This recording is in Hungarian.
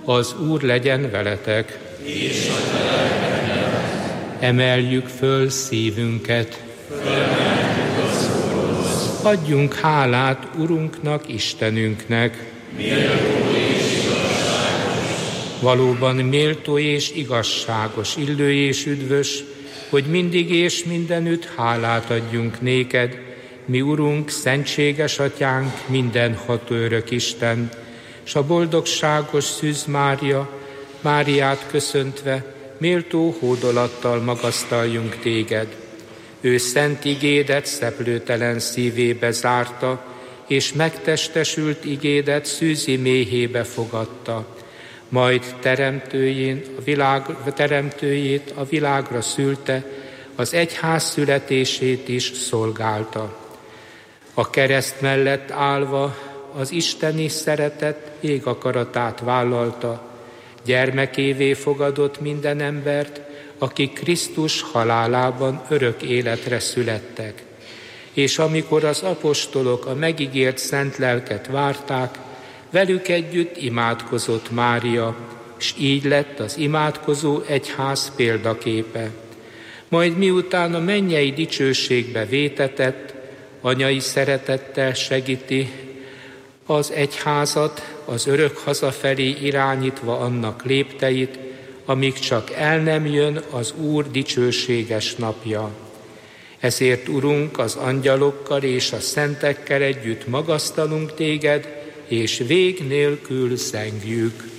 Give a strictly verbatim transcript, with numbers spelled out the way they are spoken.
Az Úr legyen veletek. És a te lelkedben. Emeljük föl szívünket. Fölmenjük az Úrhoz. Adjunk hálát Urunknak, Istenünknek. Méltó és igazságos. Valóban méltó és igazságos, illő és üdvös, hogy mindig és mindenütt hálát adjunk néked, mi Urunk, szentséges Atyánk, mindenható örök Isten, s a boldogságos Szűz Mária, Máriát köszöntve, méltó hódolattal magasztaljunk téged. Ő szent igédet szeplőtelen szívébe zárta, és megtestesült igédet szűzi méhébe fogadta. Majd teremtőjén, a világ, teremtőjét a világra szülte, az egyház születését is szolgálta. A kereszt mellett állva az isteni szeretet ég akaratát vállalta, gyermekévé fogadott minden embert, akik Krisztus halálában örök életre születtek. És amikor az apostolok a megígért szent lelket várták, velük együtt imádkozott Mária, s így lett az imádkozó egyház példaképe. Majd miután a mennyei dicsőségbe vétetett, anyai szeretettel segíti az egyházat, az örök haza felé irányítva annak lépteit, amíg csak el nem jön az Úr dicsőséges napja. Ezért, Urunk, az angyalokkal és a szentekkel együtt magasztalunk téged, és vég nélkül zengjük.